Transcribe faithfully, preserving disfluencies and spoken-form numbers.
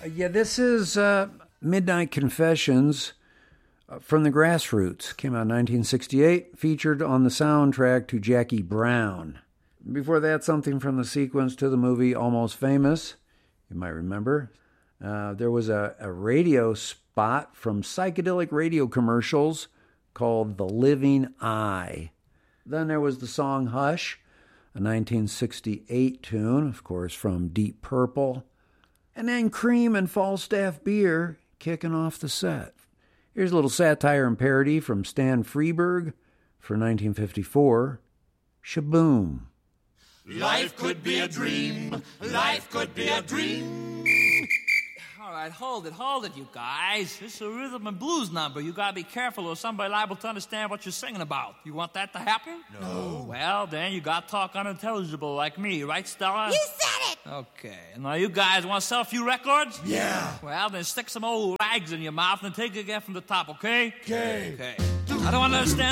Yeah, this is uh, Midnight Confessions uh, from the Grassroots. Came out in nineteen sixty-eight, featured on the soundtrack to Jackie Brown. Before that, something from the sequence to the movie Almost Famous, you might remember. Uh, there was a, a radio spot from psychedelic radio commercials called The Living Eye. Then there was the song Hush, a nineteen sixty-eight tune, of course, from Deep Purple. And then Cream and Falstaff Beer kicking off the set. Here's a little satire and parody from Stan Freberg for nineteen fifty-four, Shaboom. Life could be a dream. Life could be a dream. All right, hold it, hold it, you guys. This is a rhythm and blues number. You gotta be careful or somebody liable to understand what you're singing about. You want that to happen? No. Well, then you gotta talk unintelligible like me, right, Stella? You said it! Okay. Now you guys want to sell a few records? Yeah. Well, then stick some old rags in your mouth and take it again from the top, okay? Okay. Okay. I don't understand